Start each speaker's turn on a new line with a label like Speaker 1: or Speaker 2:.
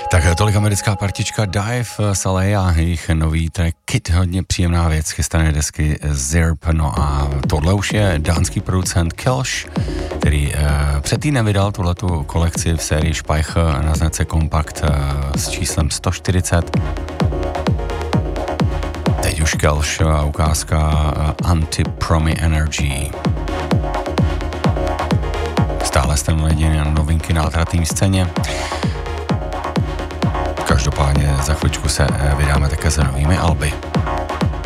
Speaker 1: Tak tolik americká partička Dive Salea, jejich nový track Kid, hodně příjemná věc, chystané desky Zirp, no a tohle už je dánský producent Kelsh, který před týdnem vydal tuhletu kolekci v sérii Speicher na značce Compact s číslem 140. Teď už Kelsh a ukázka Anti-Promi Energy. Stále jste nadějeni na novinky na alternativní scéně. Každopádně za chvíličku se vydáme také za novými alby.